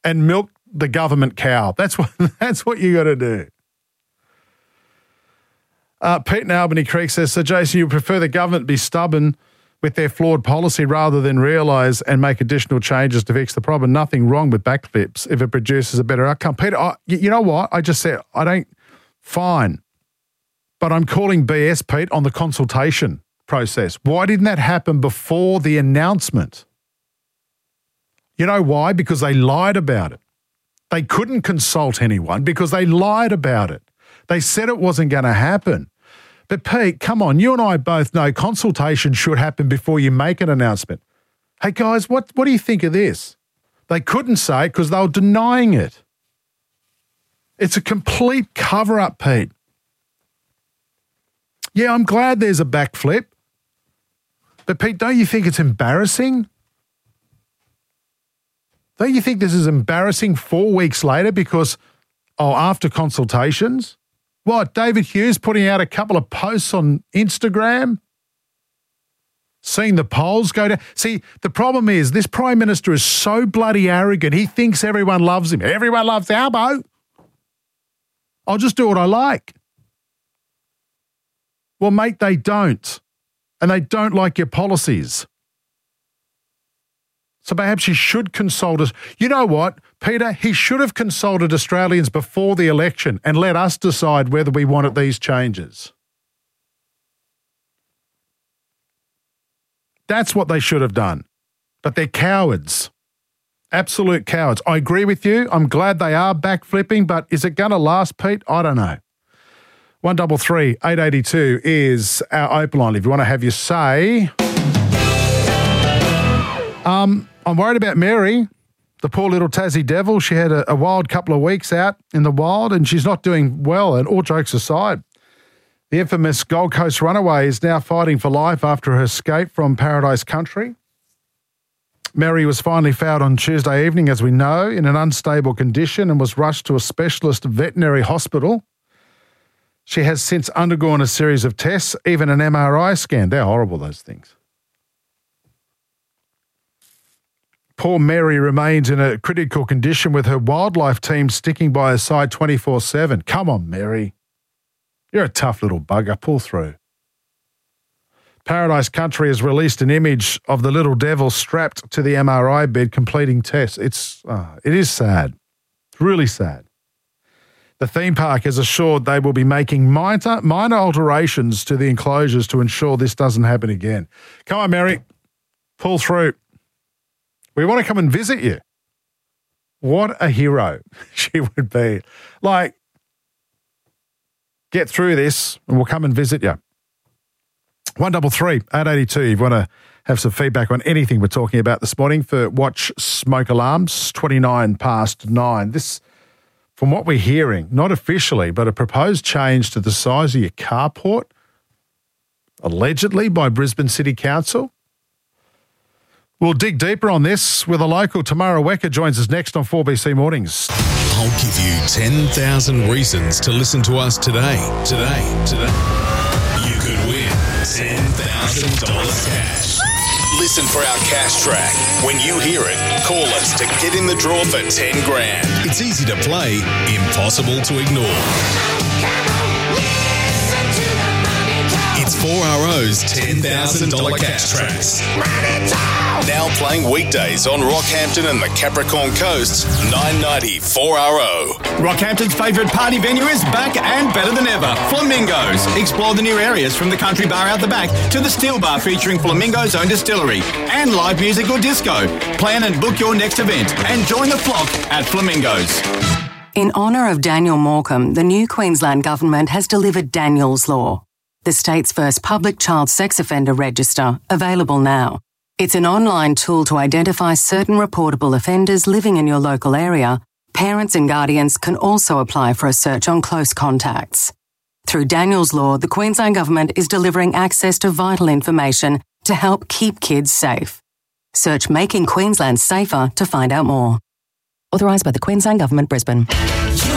and milk the government cow. That's what you got to do. Pete in Albany Creek says, so Jason, you prefer the government be stubborn with their flawed policy rather than realise and make additional changes to fix the problem. Nothing wrong with backflips if it produces a better outcome. Peter, you know what? I just said, fine. But I'm calling BS, Pete, on the consultation process. Why didn't that happen before the announcement? You know why? Because they lied about it. They couldn't consult anyone because they lied about it. They said it wasn't going to happen. But Pete, come on, you and I both know consultation should happen before you make an announcement. Hey guys, what do you think of this? They couldn't say it because they were denying it. It's a complete cover-up, Pete. Yeah, I'm glad there's a backflip. But Pete, don't you think it's embarrassing? Don't you think this is embarrassing 4 weeks later because, after consultations? What, David Hughes putting out a couple of posts on Instagram? Seeing the polls go down? See, the problem is this Prime Minister is so bloody arrogant, he thinks everyone loves him. Everyone loves Albo. I'll just do what I like. Well, mate, they don't. And they don't like your policies. So perhaps he should consult us. You know what, Peter? He should have consulted Australians before the election and let us decide whether we wanted these changes. That's what they should have done. But they're cowards. Absolute cowards. I agree with you. I'm glad they are backflipping, but is it going to last, Pete? I don't know. 133 882 is our open line. If you want to have your say. I'm worried about Mary, the poor little Tassie devil. She had a wild couple of weeks out in the wild and she's not doing well. And all jokes aside, the infamous Gold Coast runaway is now fighting for life after her escape from Paradise Country. Mary was finally found on Tuesday evening, as we know, in an unstable condition and was rushed to a specialist veterinary hospital. She has since undergone a series of tests, even an MRI scan. They're horrible, those things. Poor Mary remains in a critical condition with her wildlife team sticking by her side 24/7. Come on, Mary. You're a tough little bugger. Pull through. Paradise Country has released an image of the little devil strapped to the MRI bed completing tests. It is sad. It's really sad. The theme park has assured they will be making minor alterations to the enclosures to ensure this doesn't happen again. Come on, Mary. Pull through. We want to come and visit you. What a hero she would be. Like, get through this and we'll come and visit you. 133 882. If you want to have some feedback on anything we're talking about this morning for Watch Smoke Alarms, 29 past 9. This, from what we're hearing, not officially, but a proposed change to the size of your carport, allegedly by Brisbane City Council. We'll dig deeper on this with a local. Tamara Wecker joins us next on 4BC Mornings. I'll give you 10,000 reasons to listen to us today. You could win $10,000 cash. Listen for our cash track. When you hear it, call us to get in the draw for 10 grand. It's easy to play, impossible to ignore. It's 4RO's $10,000 cash tracks. Now playing weekdays on Rockhampton and the Capricorn Coast, 990 4RO. Rockhampton's favourite party venue is back and better than ever. Flamingos. Explore the new areas from the country bar out the back to the steel bar featuring Flamingo's own distillery and live music or disco. Plan and book your next event and join the flock at Flamingos. In honour of Daniel Morcombe, the new Queensland Government has delivered Daniel's Law, the state's first public child sex offender register, available now. It's an online tool to identify certain reportable offenders living in your local area. Parents and guardians can also apply for a search on close contacts. Through Daniel's Law, the Queensland Government is delivering access to vital information to help keep kids safe. Search Making Queensland Safer to find out more. Authorised by the Queensland Government, Brisbane.